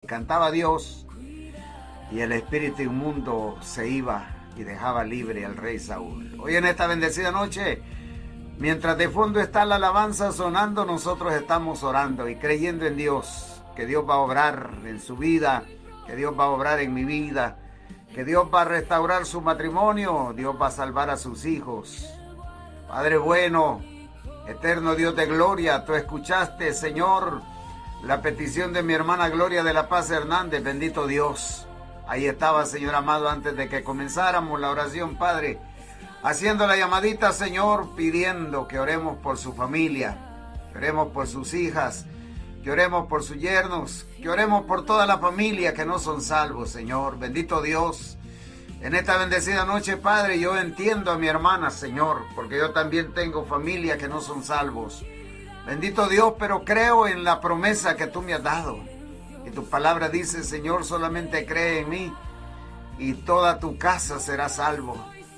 cantaba Dios, y el espíritu inmundo se iba y dejaba libre al rey Saúl. Hoy en esta bendecida noche, mientras de fondo está la alabanza sonando, nosotros estamos orando y creyendo en Dios, que Dios va a obrar en su vida, que Dios va a obrar en mi vida, que Dios va a restaurar su matrimonio, Dios va a salvar a sus hijos. Padre bueno, eterno Dios de gloria, tú escuchaste, Señor, la petición de mi hermana Gloria de la Paz Hernández, bendito Dios. Ahí estaba, Señor amado, antes de que comenzáramos la oración, Padre, haciendo la llamadita, Señor, pidiendo que oremos por su familia, que oremos por sus hijas, que oremos por sus yernos, que oremos por toda la familia que no son salvos, Señor. Bendito Dios. En esta bendecida noche, Padre, yo entiendo a mi hermana, Señor, porque yo también tengo familia que no son salvos. Bendito Dios, pero creo en la promesa que tú me has dado. Y tu palabra dice, Señor, solamente cree en mí y toda tu casa será salvo.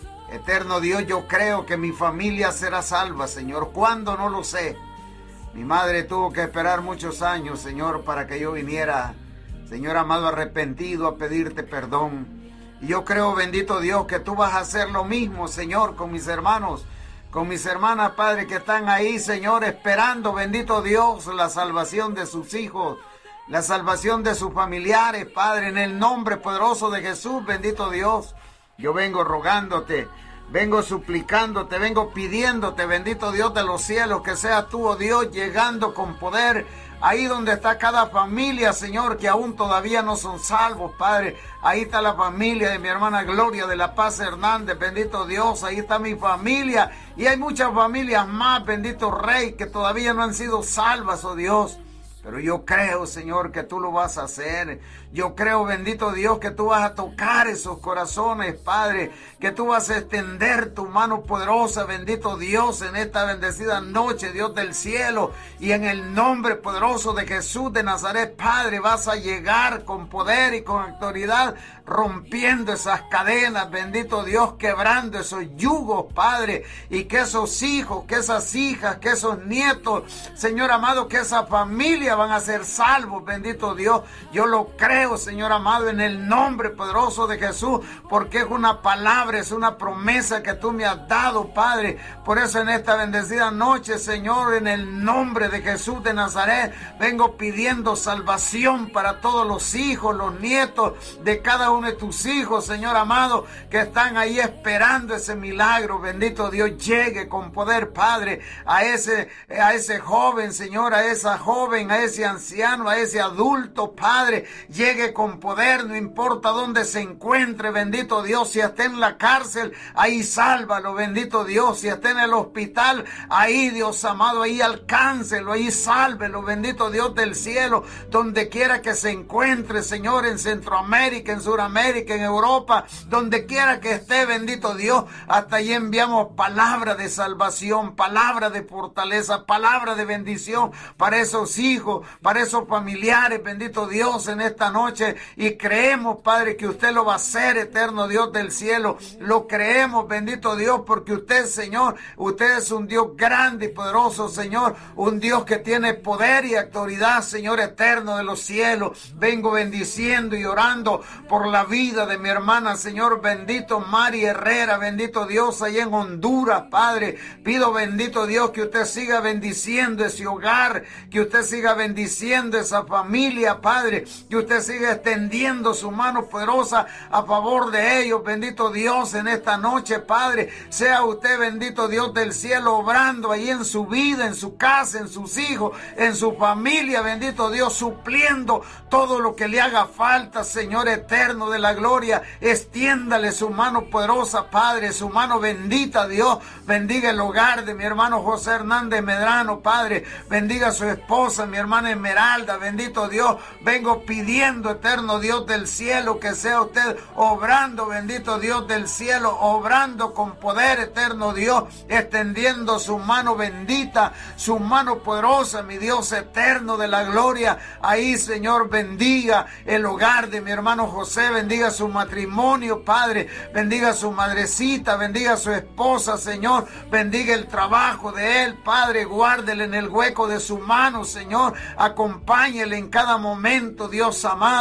Eterno Dios, yo creo que mi familia será salva, Señor. ¿Cuándo? No lo sé. Mi madre tuvo que esperar muchos años, Señor, para que yo viniera, Señor amado, arrepentido a pedirte perdón. Y yo creo, bendito Dios, que tú vas a hacer lo mismo, Señor, con mis hermanos, con mis hermanas, Padre, que están ahí, Señor, esperando, bendito Dios, la salvación de sus hijos, la salvación de sus familiares, Padre, en el nombre poderoso de Jesús, bendito Dios. Yo vengo rogándote, vengo suplicándote, vengo pidiéndote, bendito Dios de los cielos, que seas tú, oh Dios, llegando con poder ahí donde está cada familia, Señor, que aún todavía no son salvos, Padre. Ahí está la familia de mi hermana Gloria de la Paz Hernández, bendito Dios. Ahí está mi familia y hay muchas familias más, bendito Rey, que todavía no han sido salvas, oh Dios. Pero yo creo, Señor, que tú lo vas a hacer. Yo creo, bendito Dios, que tú vas a tocar esos corazones, Padre. Que tú vas a extender tu mano poderosa, bendito Dios, en esta bendecida noche, Dios del cielo. Y en el nombre poderoso de Jesús de Nazaret, Padre, vas a llegar con poder y con autoridad, rompiendo esas cadenas, bendito Dios, quebrando esos yugos, Padre. Y que esos hijos, que esas hijas, que esos nietos, Señor amado, que esa familia van a ser salvos, bendito Dios. Yo lo creo, Señor amado, en el nombre poderoso de Jesús, porque es una palabra, es una promesa que tú me has dado, Padre. Por eso en esta bendecida noche, Señor, en el nombre de Jesús de Nazaret, vengo pidiendo salvación para todos los hijos, los nietos de cada uno de tus hijos, Señor amado, que están ahí esperando ese milagro. Bendito Dios, llegue con poder, Padre, a ese joven, Señor, a esa joven, a ese anciano, a ese adulto, Padre, llegue con poder, no importa dónde se encuentre, bendito Dios. Si está en la cárcel, ahí sálvalo, bendito Dios. Si está en el hospital, ahí, Dios amado, ahí alcáncelo, ahí sálvelo, bendito Dios del cielo. Donde quiera que se encuentre, Señor, en Centroamérica, en Sudamérica, en Europa, donde quiera que esté, bendito Dios, hasta allí enviamos palabra de salvación, palabra de fortaleza, palabra de bendición para esos hijos, para esos familiares, bendito Dios, en esta noche. Y creemos, Padre, que usted lo va a hacer, eterno Dios del cielo. Lo creemos, bendito Dios, porque usted, Señor, usted es un Dios grande y poderoso, Señor, un Dios que tiene poder y autoridad, Señor eterno de los cielos. Vengo bendiciendo y orando por la vida de mi hermana, Señor bendito, Mari Herrera, bendito Dios, allá en Honduras, Padre. Pido, bendito Dios, que usted siga bendiciendo ese hogar, que usted siga bendiciendo esa familia, Padre, que usted siga extendiendo su mano poderosa a favor de ellos, bendito Dios, en esta noche, Padre. Sea usted, bendito Dios del cielo, obrando ahí en su vida, en su casa, en sus hijos, en su familia, bendito Dios, supliendo todo lo que le haga falta, Señor eterno de la gloria. Extiéndale su mano poderosa, Padre, su mano bendita, Dios. Bendiga el hogar de mi hermano José Hernández Medrano, Padre. Bendiga a su esposa, mi hermana Esmeralda, bendito Dios. Vengo pidiendo, eterno Dios del cielo, que sea usted obrando, bendito Dios del cielo, obrando con poder, eterno Dios, extendiendo su mano bendita, su mano poderosa, mi Dios eterno de la gloria. Ahí, Señor, bendiga el hogar de mi hermano José, bendiga su matrimonio, Padre, bendiga su madrecita, bendiga su esposa, Señor, bendiga el trabajo de él, Padre, guárdele en el hueco de su mano, Señor, acompáñele en cada momento, Dios amado.